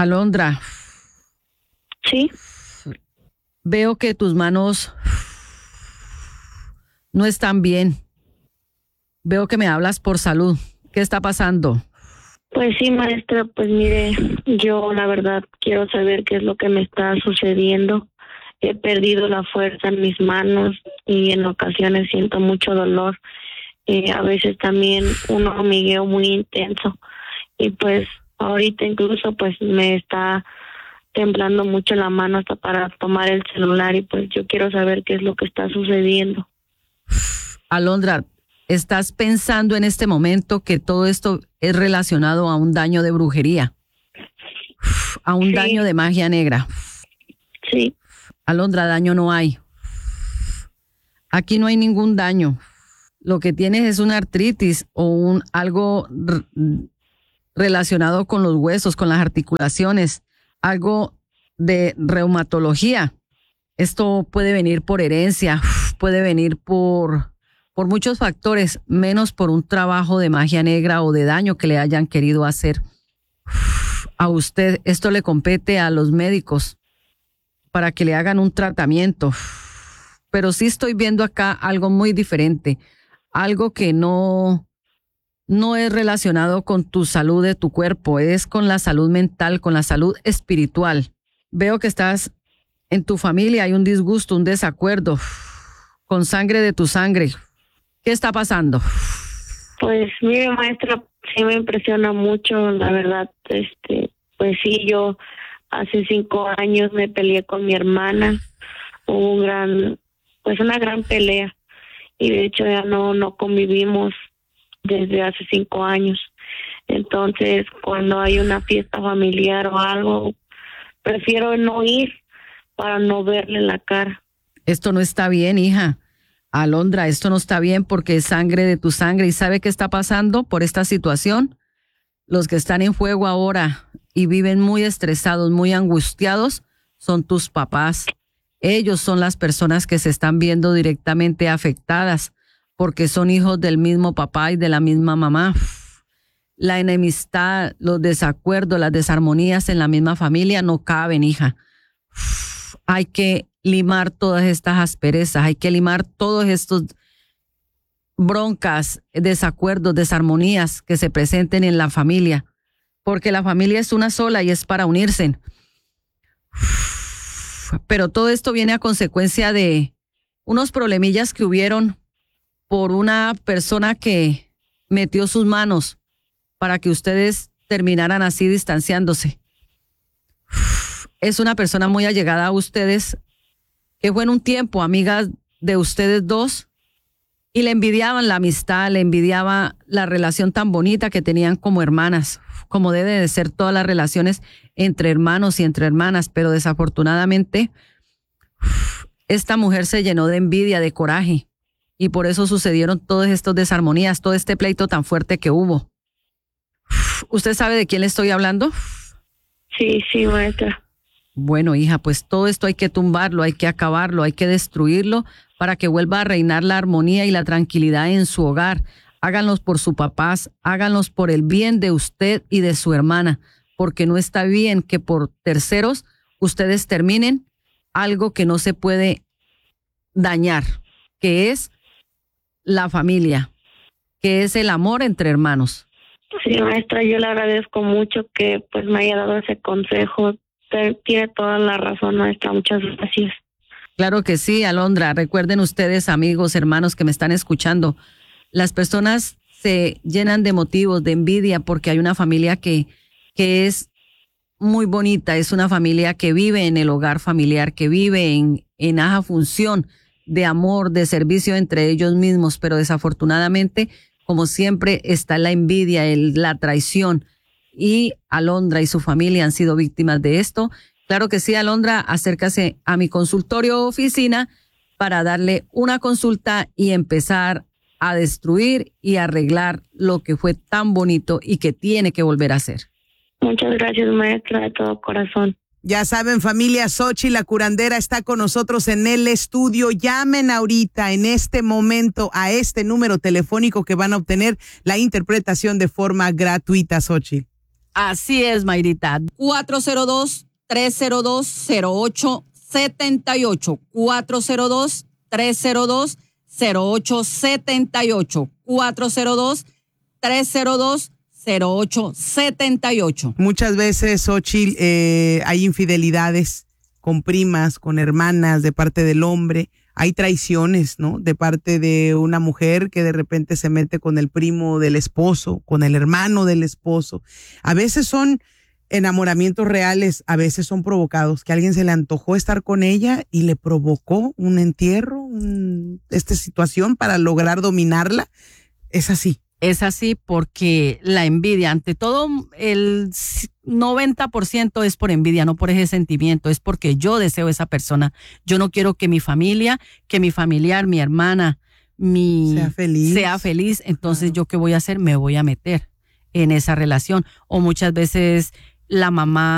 Alondra, Sí, veo que tus manos no están bien. Veo que me hablas por salud. ¿Qué está pasando? pues sí, maestra, pues mire, yo la verdad quiero saber qué es lo que me está sucediendo. He perdido la fuerza en mis manos y en ocasiones siento mucho dolor. A veces también un hormigueo muy intenso. Y pues ahorita incluso pues me está temblando mucho la mano hasta para tomar el celular y pues yo quiero saber qué es lo que está sucediendo. Alondra, ¿estás pensando en este momento que todo esto es relacionado a un daño de brujería? A un Sí. daño de magia negra. Sí, Alondra, daño no hay. Aquí no hay ningún daño. Lo que tienes es una artritis o algo relacionado con los huesos, con las articulaciones, algo de reumatología. Esto puede venir por herencia, puede venir por muchos factores, menos por un trabajo de magia negra o de daño que le hayan querido hacer a usted. Esto le compete a los médicos para que le hagan un tratamiento. Pero sí estoy viendo acá algo muy diferente, algo que no es relacionado con tu salud de tu cuerpo, es con la salud mental, con la salud espiritual. Veo que estás en tu familia, hay un disgusto, un desacuerdo, con sangre de tu sangre. ¿Qué está pasando? pues mire, maestra, sí me impresiona mucho, la verdad. Pues sí, yo hace 5 años me peleé con mi hermana. Hubo una gran pelea. Y de hecho ya no convivimos desde hace 5 años. Entonces, cuando hay una fiesta familiar o algo, prefiero no ir para no verle la cara. Esto no está bien, hija. Alondra, esto no está bien porque es sangre de tu sangre. ¿Y sabe qué está pasando por esta situación? Los que están en fuego ahora y viven muy estresados, muy angustiados, son tus papás. Ellos son las personas que se están viendo directamente afectadas porque son hijos del mismo papá y de la misma mamá. La enemistad, los desacuerdos, las desarmonías en la misma familia no caben, hija. Hay que limar todas estas asperezas, hay que limar todos estos broncas, desacuerdos, desarmonías que se presenten en la familia, porque la familia es una sola y es para unirse. Pero todo esto viene a consecuencia de unos problemillas que hubieron por una persona que metió sus manos para que ustedes terminaran así distanciándose. Es una persona muy allegada a ustedes, que fue en un tiempo amiga de ustedes dos y le envidiaban la amistad, le envidiaba la relación tan bonita que tenían como hermanas, como debe de ser todas las relaciones entre hermanos y entre hermanas, pero desafortunadamente esta mujer se llenó de envidia, de coraje, y por eso sucedieron todas estas desarmonías, todo este pleito tan fuerte que hubo. ¿Usted sabe de quién le estoy hablando? Sí, maestra. Bueno, hija, pues todo esto hay que tumbarlo, hay que acabarlo, hay que destruirlo para que vuelva a reinar la armonía y la tranquilidad en su hogar. Háganlos por sus papás, háganlos por el bien de usted y de su hermana, porque no está bien que por terceros ustedes terminen algo que no se puede dañar, que es la familia, que es el amor entre hermanos. Sí, maestra, yo le agradezco mucho que pues me haya dado ese consejo. Tiene toda la razón, maestra. Muchas gracias. Claro que sí, Alondra. Recuerden ustedes, amigos, hermanos que me están escuchando, las personas se llenan de motivos, de envidia, porque hay una familia que es muy bonita, es una familia que vive en el hogar familiar, que vive en aja función de amor, de servicio entre ellos mismos, pero desafortunadamente, como siempre, está la envidia, la traición, y Alondra y su familia han sido víctimas de esto. Claro que sí, Alondra, acércase a mi consultorio o oficina para darle una consulta y empezar a destruir y arreglar lo que fue tan bonito y que tiene que volver a ser. Muchas gracias, maestra, de todo corazón. Ya saben, familia, Xochitl, la curandera, está con nosotros en el estudio. Llamen ahorita, en este momento, a este número telefónico que van a obtener la interpretación de forma gratuita, Xochitl. Así es, Mayrita. 402-302-0878. 402-302-0878. 402-302-0878. Muchas veces, Xochitl, hay infidelidades con primas, con hermanas de parte del hombre. Hay traiciones, ¿no? De parte de una mujer que de repente se mete con el primo del esposo, con el hermano del esposo. A veces son enamoramientos reales, a veces son provocados, que a alguien se le antojó estar con ella y le provocó un entierro, esta situación para lograr dominarla. Es así. Es así porque la envidia, ante todo, el 90% es por envidia, no por ese sentimiento, es porque yo deseo esa persona. Yo no quiero que mi familia, que mi familiar, mi hermana, sea feliz. Entonces, ¿yo qué voy a hacer? Me voy a meter en esa relación. O muchas veces la mamá